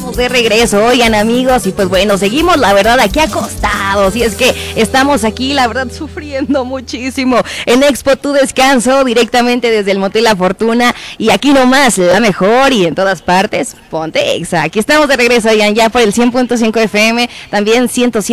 De regreso, oigan amigos, y pues bueno, seguimos la verdad aquí acostados, y es que estamos aquí la verdad sufriendo muchísimo en Expo Tu Descanso, directamente desde el Motel La Fortuna, y aquí nomás, la mejor, y en todas partes, ponte Exa. Aquí estamos de regreso, oigan, ya por el 100.5 FM, también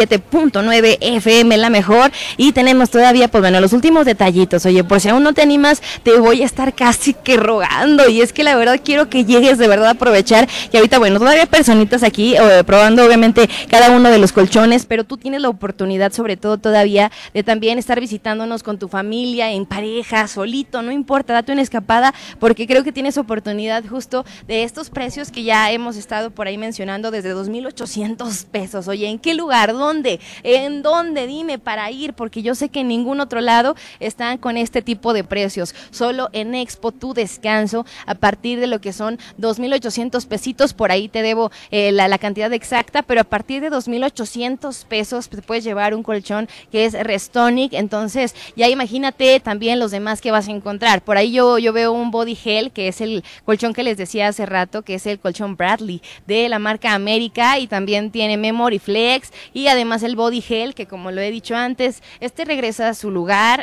107.9 FM, la mejor, y tenemos todavía, pues bueno, los últimos detallitos. Oye, por si aún no te animas, te voy a estar casi que rogando, y es que la verdad quiero que llegues de verdad a aprovechar, y ahorita bueno, todavía personitas aquí probando obviamente cada uno de los colchones, pero tú tienes la oportunidad sobre todo todavía de también estar visitándonos con tu familia, en pareja, solito, no importa, date una escapada, porque creo que tienes oportunidad justo de estos precios que ya hemos estado por ahí mencionando, desde 2,800 pesos. Oye, ¿en qué lugar? ¿Dónde? ¿En dónde? Dime para ir, porque yo sé que en ningún otro lado están con este tipo de precios, solo en Expo Tu Descanso, a partir de lo que son 2,800 pesitos, por ahí te debo la cantidad exacta, pero a partir de 2,800 pesos te puedes llevar un colchón que es Restonic. Entonces ya imagínate también los demás que vas a encontrar. Por ahí yo veo un Body Gel, que es el colchón que les decía hace rato, que es el colchón Bradley de la marca América, y también tiene Memory Flex, y además el Body Gel, que como lo he dicho antes, regresa a su lugar,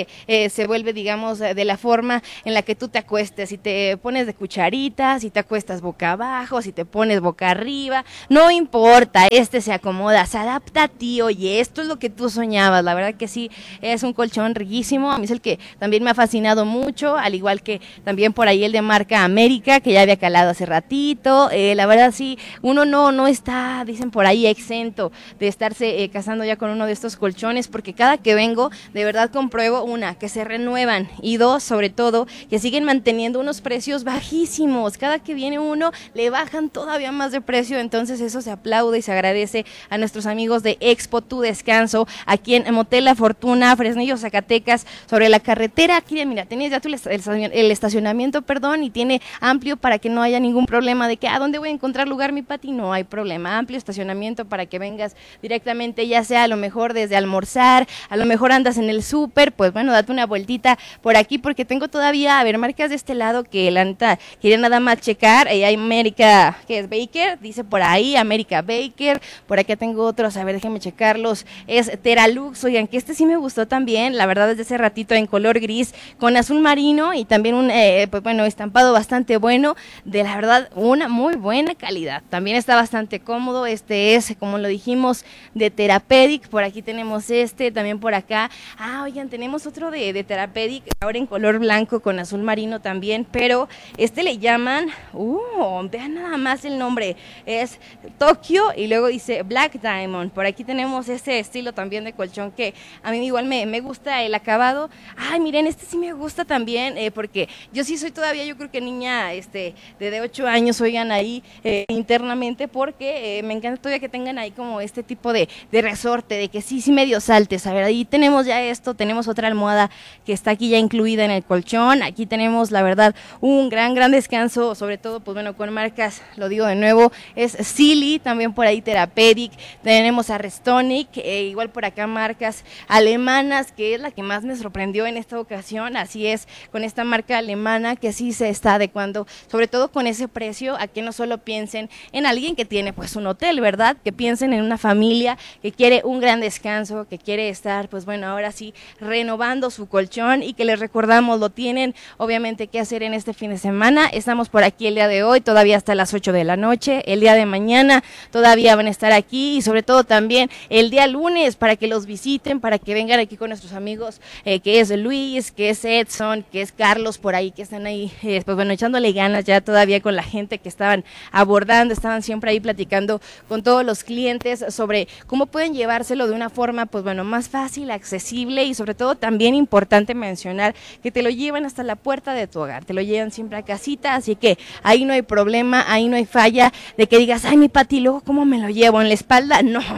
se vuelve, digamos, de la forma en la que tú te acuestes, si te pones de cucharita, si te acuestas boca abajo, si te pones boca arriba, no importa, se acomoda, se adapta a ti. Oye, esto es lo que tú soñabas, la verdad que sí, es un colchón riquísimo, a mí es el que también me ha fascinado mucho, al igual que también por ahí el de marca América, que ya había calado hace ratito. La verdad sí, uno no está, dicen por ahí, exento de estarse casando ya con uno de estos colchones, porque cada que vengo, de verdad compruebo, una, que se renuevan, y dos, sobre todo, que siguen manteniendo unos precios bajísimos. Cada que viene uno, le bajan todavía más de precio, entonces eso se aplaude y se agradece a nuestros amigos de Expo Tu Descanso, aquí en Motel La Fortuna, Fresnillo, Zacatecas, sobre la carretera. Aquí, mira, tienes ya el estacionamiento, perdón, y tiene amplio para que no haya ningún problema de que, ¿a dónde voy a encontrar lugar, mi Pati? No hay problema, amplio estacionamiento para que vengas directamente, ya sea a lo mejor desde almorzar, a lo mejor andas en el súper, pues bueno, date una vueltita por aquí, porque tengo todavía, a ver, marcas de este lado que la neta quería nada más checar. Hay América, que es Baker, dice por ahí, América Baker, por acá tengo otros, a ver, déjenme checarlos, es Teralux. Oigan, que sí me gustó también, la verdad, desde hace ratito, en color gris, con azul marino, y también un, pues bueno, estampado bastante bueno, de la verdad, una muy buena calidad, también está bastante cómodo. Es, como lo dijimos, de Therapedic. Por aquí tenemos también por acá, oigan, tenemos otro de Therapedic, ahora en color blanco con azul marino también, pero le llaman, vean nada más el nombre, es Tokio, y luego dice Black Diamond. Por aquí tenemos estilo también de colchón que a mí igual me gusta el acabado. Ay, miren, sí me gusta también, porque yo sí soy todavía, yo creo que niña de 8 años, oigan, ahí internamente, porque me encanta todavía que tengan ahí como tipo de resorte, de que sí medio saltes. A ver, ahí tenemos ya tenemos otra almohada que está aquí ya incluida en el colchón. Aquí tenemos, la verdad, un gran descanso, sobre todo, pues bueno, con marcas, lo digo de nuevo, es Sealy, también por ahí Therapedic, tenemos a Restonic, igual por acá marcas alemanas, que es la que más me sorprendió en esta ocasión. Así es, con esta marca alemana que sí se está adecuando, sobre todo con ese precio, a que no solo piensen en alguien que tiene pues un hotel, ¿verdad? Que piensen en una familia que quiere un gran descanso, que quiere estar, pues bueno, ahora sí, renovando su colchón, y que les recordamos, lo tienen obviamente que hacer en este fin de semana. Estamos por aquí el día de hoy, todavía hasta las 8 de la noche, el día de mañana todavía van a estar aquí, y sobre todo también el día lunes, para que los visiten, para que vengan aquí con nuestros amigos, que es Luis, que es Edson, que es Carlos, por ahí, que están ahí, pues bueno, echándole ganas ya todavía con la gente que estaban abordando, estaban siempre ahí platicando con todos los clientes sobre cómo pueden llevárselo de una forma, pues bueno, más fácil, accesible, y sobre todo también importante mencionar que te lo llevan hasta la puerta de tu hogar, te lo llevan siempre a casita, así que ahí no hay problema, ahí no hay falla de que digas, ay, mi Pati, luego ¿cómo me lo llevo? ¿En la espalda? No, a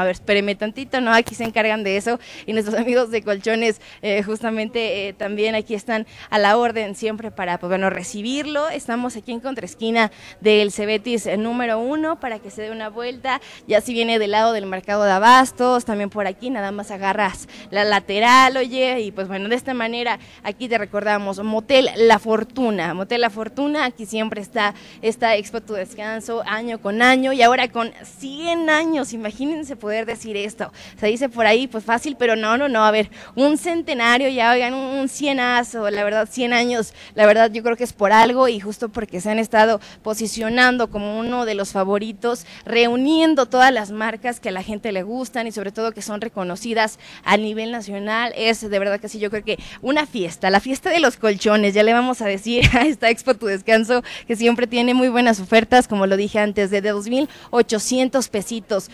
ver, espéreme tantito, ¿no? Aquí se encargan de eso y nuestros amigos de Colchones justamente también aquí están a la orden siempre para, pues bueno, recibirlo. Estamos aquí en contraesquina del Cebetis número 1 para que se dé una vuelta, ya si viene del lado del mercado de abastos, también por aquí nada más agarras la lateral, oye, y pues bueno, de esta manera aquí te recordamos, Motel La Fortuna, aquí siempre está esta Expo Tu Descanso año con año y ahora con 100 años, imagínense poder decir esto, se dice por ahí pues fácil, pero no, a ver, un centenario ya, oigan, un cienazo, la verdad 100 años, la verdad yo creo que es por algo y justo porque se han estado posicionando como uno de los favoritos, reuniendo todas las marcas que a la gente le gustan y sobre todo que son reconocidas a nivel nacional, es de verdad que sí, yo creo que una fiesta, la fiesta de los colchones, ya le vamos a decir a esta Expo Tu Descanso, que siempre tiene muy buenas ofertas, como lo dije antes, de 2,800 pesitos,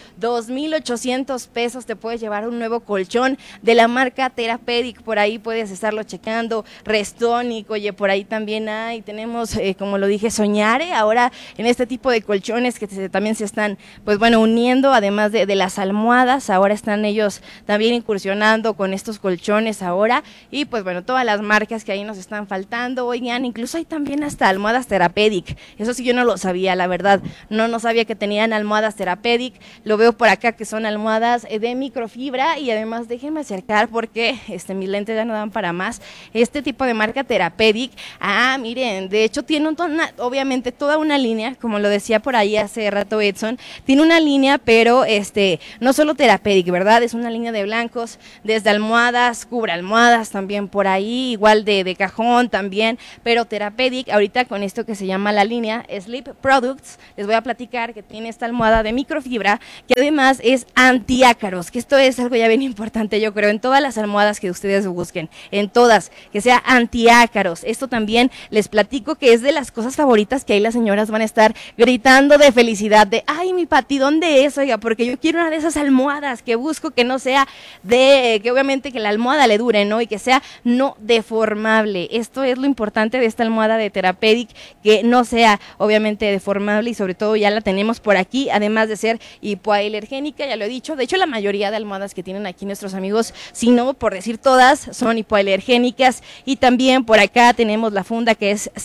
2,800 pesos te puedes llevar un nuevo colchón de la marca Therapedic, por ahí puedes estarlo checando, Restonic, oye, por ahí también hay, tenemos, como lo dije, Soñare, ahora en este tipo de colchones que también se están, pues bueno, uniendo, además de las almohadas, ahora están ellos también incursionando con estos colchones ahora, y pues bueno, todas las marcas que ahí nos están faltando, oigan, incluso hay también hasta almohadas Therapedic, eso sí yo no lo sabía, la verdad, no sabía que tenían almohadas Therapedic, lo veo por acá que son almohadas de microfibra, y además déjenme acercar porque mis lentes ya no dan para más, este tipo de marca Therapedic, miren, de hecho tiene obviamente toda una línea, como lo decía por ahí hace rato Edson, tiene una línea, pero no solo Therapedic, ¿verdad? Es una línea de blancos, desde almohadas, cubre almohadas también por ahí, igual de cajón también, pero Therapedic, ahorita con esto que se llama la línea Sleep Products, les voy a platicar que tiene esta almohada de microfibra, que además es antiácaros, que esto es algo ya bien importante, yo creo, en todas las almohadas que ustedes busquen, en todas, que sea antiácaros. Esto también les platico que es de las cosas favoritas que ahí las señoras van a estar gritando de felicidad, de, ay, mi Pati, ¿dónde es? Oiga, porque yo quiero una de esas almohadas que busco que no sea que obviamente que la almohada le dure, ¿no? Y que sea no deformable. Esto es lo importante de esta almohada de Therapedic, que no sea obviamente deformable y sobre todo ya la tenemos por aquí, además de ser hipoalergénica, ya lo he dicho. De hecho, la mayoría de almohadas que tienen aquí nuestros amigos, si no por decir todas, son hipoalergénicas. Y también por acá tenemos la funda que es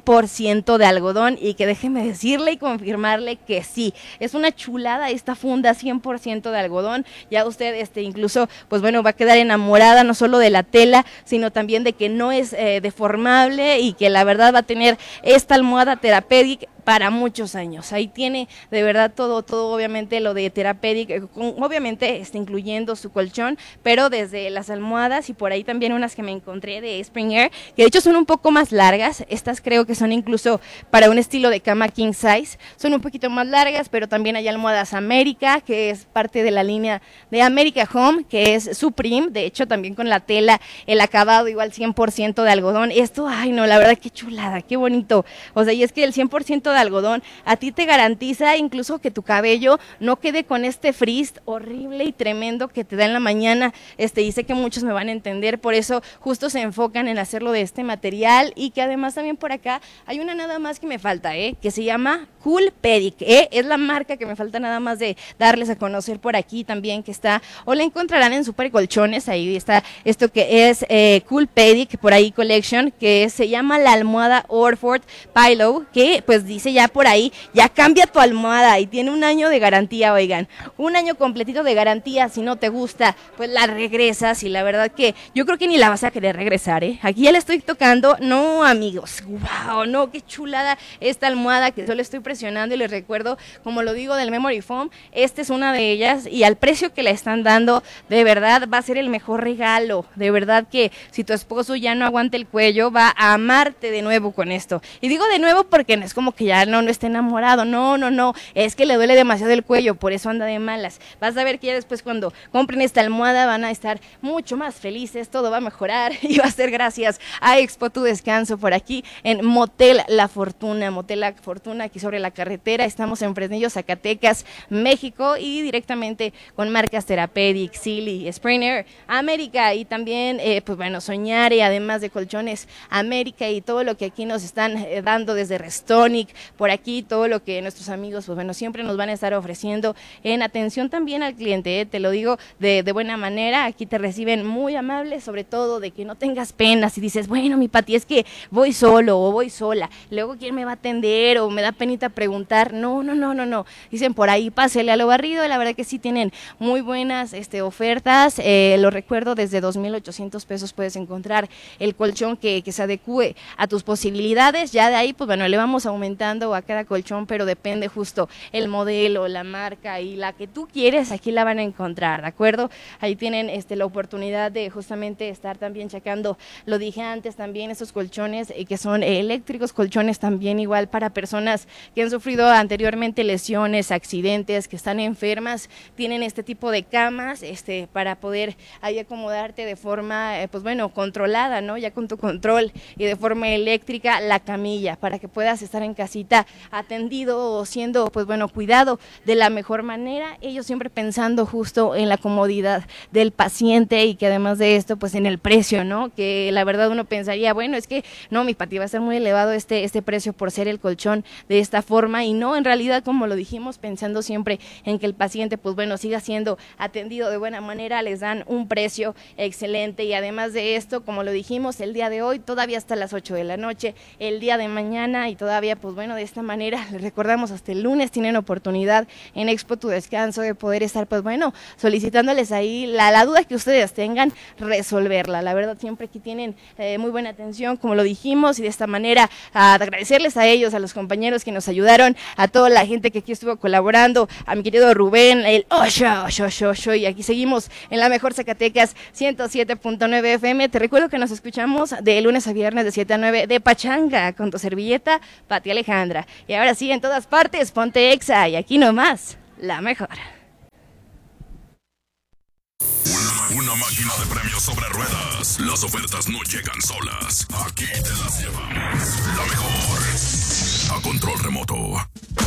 100% de algodón y que déjeme decirle y confirmarle que sí, es una chulada esta funda 100% de algodón. Ya usted incluso, pues bueno, va a quedar enamorada no solo de la tela, sino también de que no es deformable y que la verdad va a tener esta almohada Therapedic para muchos años. Ahí tiene de verdad todo obviamente lo de Therapedic, obviamente incluyendo su colchón, pero desde las almohadas y por ahí también unas que me encontré de Spring Air, que de hecho son un poco más largas, estas creo que son incluso para un estilo de cama king size, son un poquito más largas, pero también hay almohadas América, que es parte de la línea de America Home, que es Supreme, de hecho también con la tela, el acabado igual 100% de algodón, esto, ay no, la verdad qué chulada, qué bonito, o sea, y es que el 100% de algodón a ti te garantiza incluso que tu cabello no quede con este frizz horrible y tremendo que te da en la mañana, y sé que muchos me van a entender, por eso justo se enfocan en hacerlo de este material y que además también por acá hay una nada más que me falta, que se llama Coolpedic, es la marca que me falta nada más de darles a conocer por aquí también, que está, o la encontrarán en Super Colchones, ahí está esto que es Coolpedic, por ahí Collection, que se llama la almohada Orford Pillow, que pues dice ya por ahí, ya cambia tu almohada y tiene 1 año de garantía, oigan, 1 año completito de garantía, si no te gusta, pues la regresas y la verdad que yo creo que ni la vas a querer regresar, aquí ya la estoy tocando, no amigos, wow, no, qué chulada esta almohada que yo le estoy presionando y les recuerdo, como lo digo del Memory Foam, esta es una de ellas y al precio que la están dando, de verdad va a ser el mejor regalo, de verdad que si tu esposo ya no aguanta el cuello, va a amarte de nuevo con esto, y digo de nuevo porque no es como que ya no está enamorado, no, es que le duele demasiado el cuello, por eso anda de malas, vas a ver que ya después cuando compren esta almohada van a estar mucho más felices, todo va a mejorar y va a ser gracias a Expo Tu Descanso por aquí en Motel La Fortuna, aquí sobre la carretera, estamos en Fresnillo, Zacatecas, México y directamente con marcas Therapedic, Sealy, Springer, América y también, pues bueno, Soñare, además de colchones América y todo lo que aquí nos están dando desde Restonic, por aquí todo lo que nuestros amigos, pues bueno, siempre nos van a estar ofreciendo en atención también al cliente, te lo digo de buena manera, aquí te reciben muy amables, sobre todo de que no tengas pena, si dices, bueno, mi Pati, es que voy solo o voy sola, luego quién me va a atender o me da penita preguntar, no, dicen por ahí, pásele a lo barrido, la verdad que sí tienen muy buenas ofertas, lo recuerdo, desde 2,800 pesos puedes encontrar el colchón que se adecue a tus posibilidades, ya de ahí, pues bueno, le vamos aumentando a cada colchón, pero depende justo el modelo, la marca y la que tú quieres, aquí la van a encontrar, ¿de acuerdo? Ahí tienen la oportunidad de justamente estar también checando, lo dije antes también, esos colchones que son eléctricos, colchones también igual para personas que han sufrido anteriormente lesiones, accidentes, que están enfermas, tienen este tipo de camas para poder ahí acomodarte de forma, pues bueno, controlada, ¿no? Ya con tu control y de forma eléctrica la camilla para que puedas estar en casita atendido o siendo, pues bueno, cuidado de la mejor manera, ellos siempre pensando justo en la comodidad del paciente y que además de esto, pues en el precio, ¿no? Que la verdad uno pensaría, bueno, es que no, mi Pati, va a ser muy elevado este precio por ser el colchón de esta forma y no, en realidad, como lo dijimos, pensando siempre en que el paciente, pues bueno, siga siendo atendido de buena manera, les dan un precio excelente y además de esto, como lo dijimos, el día de hoy todavía hasta las 8 de la noche, el día de mañana y todavía, pues bueno, de esta manera, les recordamos, hasta el lunes tienen oportunidad en Expo Tu Descanso de poder estar, pues bueno, solicitándoles ahí la duda que ustedes tengan, resolverla. La verdad, siempre aquí tienen muy buena atención, como lo dijimos, y de esta manera agradecerles a ellos, a los compañeros que nos ayudaron, a toda la gente que aquí estuvo colaborando, a mi querido Rubén, el Osho, y aquí seguimos en la mejor Zacatecas 107.9 FM. Te recuerdo que nos escuchamos de lunes a viernes de 7 a 9 de Pachanga con tu servilleta, Pati Alejandra. Y ahora sí, en todas partes, ponte Exa y aquí nomás, la mejor. Una máquina de premios sobre ruedas. Las ofertas no llegan solas. Aquí te las llevamos. La mejor. A control remoto.